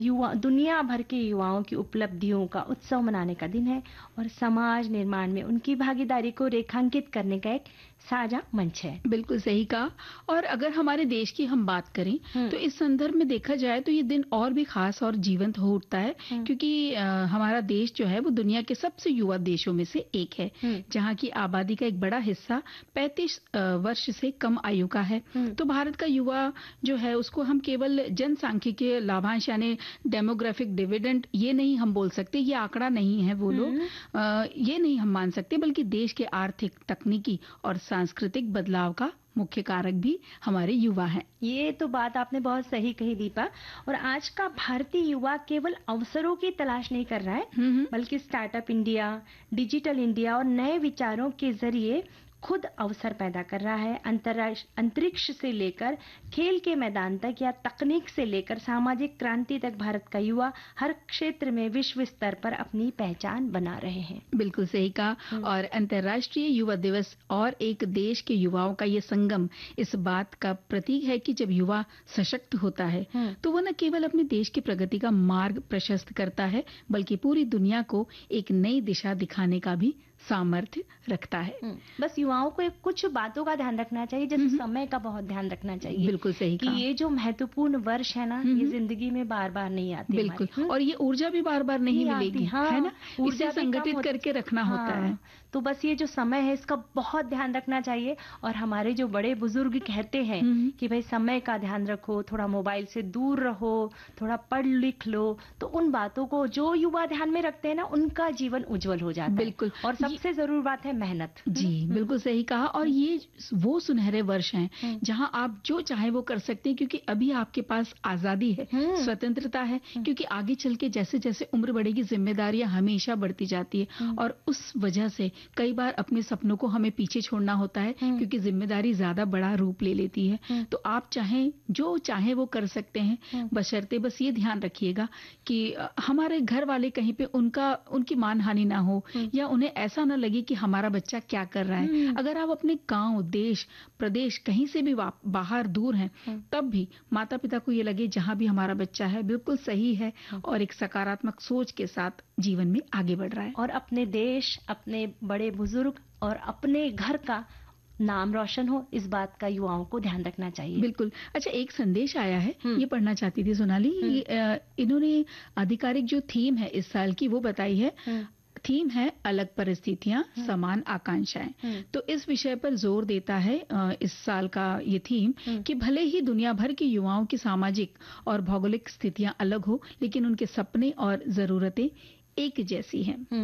युवा दुनिया भर के युवाओं की उपलब्धियों का उत्सव मनाने का दिन है और समाज निर्माण में उनकी भागीदारी को रेखांकित करने का एक साझा मंच है। बिल्कुल सही कहा। और अगर हमारे देश की हम बात करें तो इस संदर्भ में देखा जाए तो ये दिन और भी खास और जीवंत हो उठता है, क्योंकि हमारा देश जो है वो दुनिया के सबसे युवा देशों में से एक है, जहाँ की आबादी का एक बड़ा हिस्सा 35 वर्ष से कम आयु का है। तो भारत का युवा जो है उसको हम केवल जनसांख्यिकीय लाभांश यानी डेमोग्राफिक डिविडेंड ये नहीं हम बोल सकते, ये आंकड़ा नहीं है वो लोग, ये नहीं हम मान सकते, बल्कि देश के आर्थिक, तकनीकी और सांस्कृतिक बदलाव का मुख्य कारक भी हमारे युवा हैं। ये तो बात आपने बहुत सही कही दीपा। और आज का भारतीय युवा केवल अवसरों की तलाश नहीं कर रहा है, बल्कि स्टार्टअप इंडिया, डिजिटल इंडिया और नए विचारों के जरिए खुद अवसर पैदा कर रहा है। अंतरिक्ष से लेकर खेल के मैदान तक या तकनीक से लेकर सामाजिक क्रांति तक भारत का युवा हर क्षेत्र में विश्व स्तर पर अपनी पहचान बना रहे हैं। बिल्कुल सही कहा। और अंतर्राष्ट्रीय युवा दिवस और एक देश के युवाओं का ये संगम इस बात का प्रतीक है कि जब युवा सशक्त होता है तो वो न केवल अपने देश की प्रगति का मार्ग प्रशस्त करता है, बल्कि पूरी दुनिया को एक नई दिशा दिखाने का भी सामर्थ्य रखता है। बस युवाओं को कुछ बातों का ध्यान रखना चाहिए, जैसे समय का बहुत ध्यान रखना चाहिए। बिल्कुल सही कि कहा। ये जो महत्वपूर्ण वर्ष है ना, ये जिंदगी में बार बार नहीं आती। बिल्कुल। और ये ऊर्जा भी बार बार नहीं मिलेगी, है ना, इसे संगठित करके रखना होता है। तो बस ये जो समय है इसका बहुत ध्यान रखना चाहिए। और हमारे जो बड़े बुजुर्ग कहते हैं कि भाई समय का ध्यान रखो, थोड़ा मोबाइल से दूर रहो, थोड़ा पढ़ लिख लो, तो उन बातों को जो युवा ध्यान में रखते हैं ना, उनका जीवन उज्जवल हो जाता है। बिल्कुल। और सबसे जरूरी बात है मेहनत। जी बिल्कुल सही कहा। और ये वो सुनहरे वर्ष हैं जहां आप जो चाहे वो कर सकते हैं, क्योंकि अभी आपके पास आजादी है, स्वतंत्रता है, क्योंकि आगे चल के जैसे जैसे उम्र बढ़ेगी जिम्मेदारियां हमेशा बढ़ती जाती है और उस वजह से कई बार अपने सपनों को हमें पीछे छोड़ना होता है, क्योंकि जिम्मेदारी ज्यादा बड़ा रूप ले लेती है। तो आप चाहें जो चाहे वो कर सकते हैं, बशर्ते बस ये ध्यान रखिएगा कि हमारे घर वाले कहीं पे उनकी मानहानि ना हो या उन्हें ऐसा ना लगे कि हमारा बच्चा क्या कर रहा है। अगर आप अपने गांव, देश, प्रदेश कहीं से भी बाहर दूर हैं, तब भी माता पिता को ये लगे जहां भी हमारा बच्चा है बिल्कुल सही है और एक सकारात्मक सोच के साथ जीवन में आगे बढ़ रहा है। और अपने देश, अपने बड़े बुजुर्ग और अपने घर का नाम रोशन हो, इस बात का युवाओं को ध्यान रखना चाहिए। बिल्कुल। अच्छा, एक संदेश आया है, ये पढ़ना चाहती थी सोनाली। इन्होंने आधिकारिक जो थीम है इस साल की वो बताई है। थीम है अलग परिस्थितियां, समान आकांक्षाएं। तो इस विषय पर जोर देता है इस साल का ये थीम कि भले ही दुनिया भर के युवाओं की सामाजिक और भौगोलिक स्थितियां अलग हो, लेकिन उनके सपने और जरूरतें एक जैसी हैं।